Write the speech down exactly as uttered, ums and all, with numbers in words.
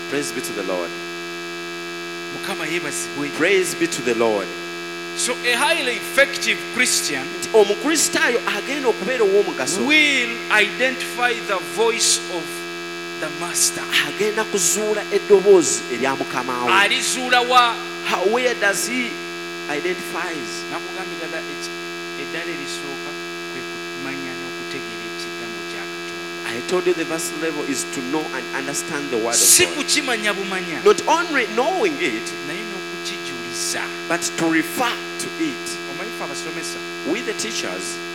Praise be to the Lord. Mukama yebazibwe. Praise be to the Lord. So a highly effective Christian Omukristaayo agenda okubeera ow'omugaso will identify the voice of the master. agenda kuzuula eddoboozi erya mukama we. Alizuula wa? How- where does he identifies? Nakugambira ddala eddala erisooka kwe kumanya n'okutegeera ekigambo kya Katonda. I told you the verse level is to know and understand the word Si of God. kukimanya bumanya, Not only knowing it, naye n'okukijuliza. but to refer to it. Omanyi ffe abasomesa We the teachers,